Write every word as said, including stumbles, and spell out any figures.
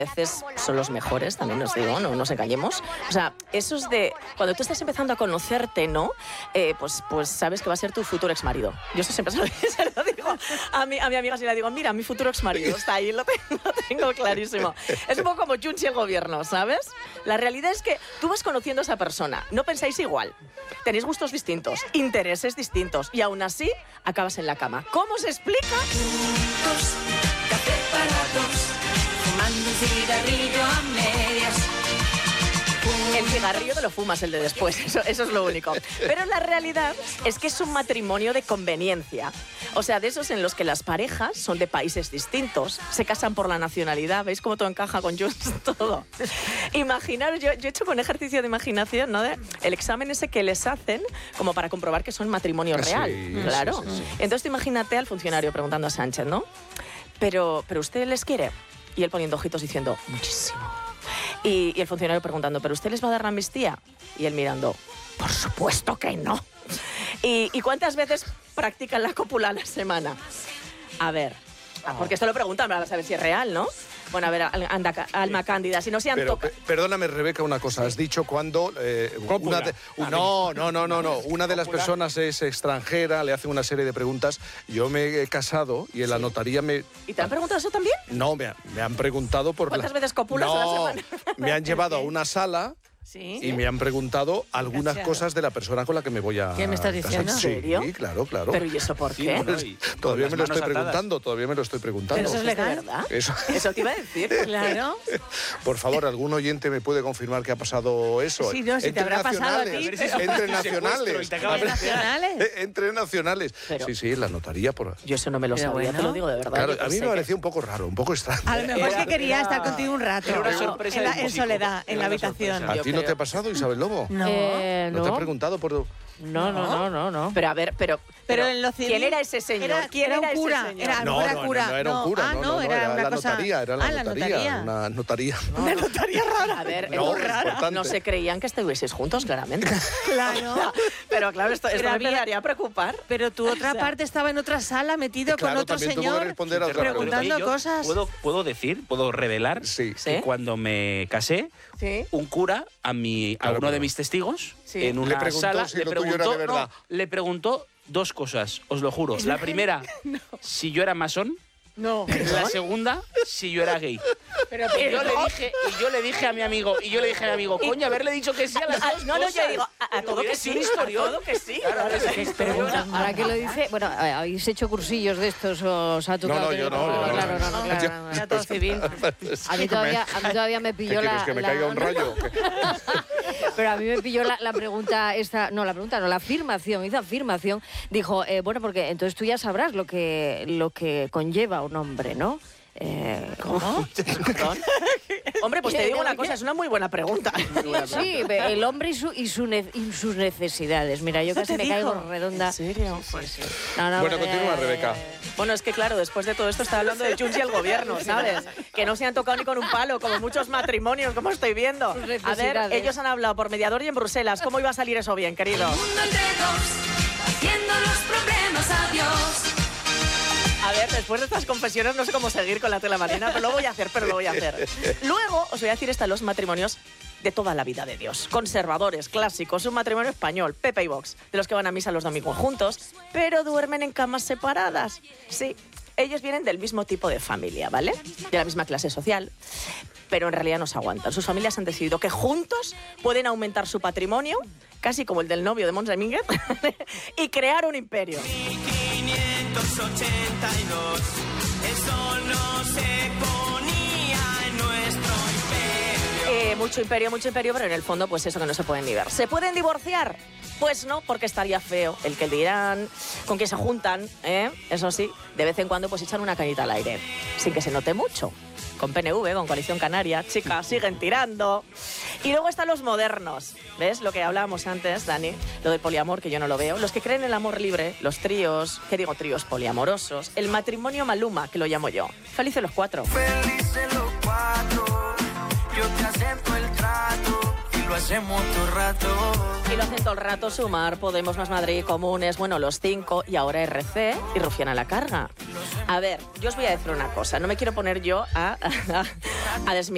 veces son los mejores, también os digo, no nos engañemos. O sea, eso es de cuando tú estás empezando a conocerte, ¿no? Eh, pues, pues sabes que va a ser tu futuro exmarido. Yo eso siempre se lo, se lo digo a mi, a mi amiga, si le digo, mira, mi futuro exmarido está ahí, lo tengo, lo tengo clarísimo. Es un poco como Junts y el gobierno, ¿sabes? La realidad es que tú vas conociendo a esa persona, no pensáis igual, tenéis gustos distintos, intereses distintos, y aún así acabas en la cama. ¿Cómo se explica? Juntos, café para dos. Fumando un cigarrillo a medias. El cigarrillo te lo fumas, el de después, eso, eso es lo único. Pero la realidad es que es un matrimonio de conveniencia. O sea, de esos en los que las parejas son de países distintos, se casan por la nacionalidad. ¿Veis cómo todo encaja con Junts? Todo. Imaginaros, yo, yo he hecho un ejercicio de imaginación, ¿no? De el examen ese que les hacen como para comprobar que son matrimonio real. Sí, claro. sí, sí, sí. Entonces, imagínate al funcionario preguntando a Sánchez, ¿no? Pero, pero ¿usted les quiere? Y él poniendo ojitos diciendo, muchísimo. Y, y el funcionario preguntando, ¿pero usted les va a dar la amnistía? Y él mirando, por supuesto que no. ¿Y, y cuántas veces practican la cópula a la semana? A ver, porque esto lo preguntan para saber si es real, ¿no? Bueno, a ver, anda, alma cándida, si no se han Pero, tocado... pe- perdóname, Rebeca, una cosa. Has dicho cuando... Eh, una de- un- no, no, no, no, no. Una de las personas es extranjera, le hacen una serie de preguntas. Yo me he casado y en la notaría me... ¿Y te han preguntado eso también? No, me, ha- me han preguntado por... ¿Cuántas la- veces copulas no, a la semana? me han llevado a una sala... Sí. Y me han preguntado algunas Cachado. cosas de la persona con la que me voy a ¿Qué me estás casar. diciendo? ¿En Sí, serio? claro, claro. ¿Pero y eso por Sí, qué? bueno, Pues, y todavía con me las lo manos estoy atadas. preguntando, todavía me lo estoy preguntando. ¿Pero eso es de legal? verdad? Eso. Eso te iba a decir. Claro. Por favor, ¿algún oyente me puede confirmar que ha pasado eso? Sí, no, si te Entre habrá pasado a ti, nacionales, pero- Entre Secuestro, nacionales. y te acabas ¿De nacionales? Eh, Entre nacionales. Pero- Sí, sí, la notaría por... Yo eso no me lo Pero sabía, bueno. te lo digo de verdad. Claro, Yo a mí pensé me que- parecía un poco raro, un poco extraño. A lo mejor es Era- que quería era- estar contigo un rato. Era una en, sorpresa la- del en músico. soledad, en Era la una habitación. sorpresa. ¿A Yo ti no creo. te ha pasado, Isabel Lobo? No. Eh, ¿No te no. has preguntado por...? No, no, no, no, no. Pero a ver, pero... Pero en lo civil... ¿Quién era ese señor? Era, ¿Quién era era un ese cura. señor? Era, No, no era no, cura. no era un cura, Ah, no, no, no, no, era, era una la cosa... notaría, era la ah, la notaría, notaría. una notaría. Una notaría rara. A ver, No, no, es importante. no se creían que estuvieseis juntos, claramente. Claro. Pero claro, esto, esto Pero me había- empezaría a preocupar. Pero tu otra O sea- parte estaba en otra sala metido Claro, con otro también tuvo que señor responder a otra preguntando pregunta. Yo cosas. ¿Puedo, puedo decir, puedo revelar Sí. Sí. que cuando me casé, Sí. un cura a, mi, a Claro, uno pero- de mis testigos Sí. en Le una preguntó sala si le lo tuyo era preguntó, de verdad. no, le preguntó dos cosas, os lo juro. La primera, si yo era masón. No. La segunda, si yo era gay. Pero, Y yo le dije, y yo le dije a mi amigo, y yo le dije a mi amigo, coño, haberle dicho que sí a las Ah, dos no, no, yo cosas. digo, a, a todo que Hubiera sí, sido un a historión. todo que sí. Claro, es que Pregunta, ahora que lo dice, bueno, ¿habéis hecho cursillos de estos o os ha tocado? No, no, tener- yo no, yo no. Claro, no, no, claro, no, no. Era todo civil. A mí todavía, a mí todavía me ¿Qué pilló quieres, la... que me la- caiga un rayo? Pero a mí me pilló la, la pregunta esta, no, la pregunta no, la afirmación, hizo afirmación, dijo, eh, bueno, porque entonces tú ya sabrás lo que, lo que conlleva un hombre, ¿no? Eh, ¿Cómo? Perdón. Hombre, pues te digo una cosa, es una muy buena pregunta. Sí, el hombre y, su, y, su ne- y sus necesidades. Mira, yo ¿Eso casi te me dijo? caigo redonda. ¿En serio? No, no, Bueno, eh, continúa, Rebeca. Bueno, es que claro, después de todo esto está hablando de Junts y el gobierno, ¿sabes? Que no se han tocado ni con un palo, como muchos matrimonios, como estoy viendo. Sus A ver, necesidades. ellos han hablado por mediador y en Bruselas. ¿Cómo iba a salir eso bien, querido? Mundo entre dos, haciendo los problemas adiós. A ver, después de estas confesiones no sé cómo seguir con la tela marina, pero lo voy a hacer, pero lo voy a hacer. Luego os voy a decir esta, los matrimonios de toda la vida de Dios. Conservadores, clásicos, un matrimonio español, Pepe y Vox, de los que van a misa los domingos juntos, pero duermen en camas separadas. Sí, ellos vienen del mismo tipo de familia, ¿vale? De la misma clase social, pero en realidad no se aguantan. Sus familias han decidido que juntos pueden aumentar su patrimonio, casi como el del novio de Montse Mínguez, y crear un imperio. quinientos ochenta y dos, eso no se ponía en nuestro imperio. Eh, mucho imperio, mucho imperio, pero en el fondo, pues eso que no se pueden ni ver. ¿Se pueden divorciar? Pues no, porque estaría feo el que dirán, con que se juntan, ¿eh? Eso sí, de vez en cuando pues echan una cañita al aire, sin que se note mucho. Con P N V, con Coalición Canaria, chicas, siguen tirando. Y luego están los modernos, ¿ves? Lo que hablábamos antes, Dani, lo del poliamor, que yo no lo veo. Los que creen en el amor libre, los tríos, ¿qué digo? Tríos poliamorosos, el matrimonio Maluma, que lo llamo yo. Felices los cuatro. Felices los cuatro, yo te acepto el trato y lo hacemos todo el rato. Y lo hacen todo el rato Sumar, Podemos, Más Madrid, Comunes, bueno, los cinco, y ahora R C y Rufián a la carga. A ver, yo os voy a decir una cosa, no me quiero poner yo a, a, a desmi-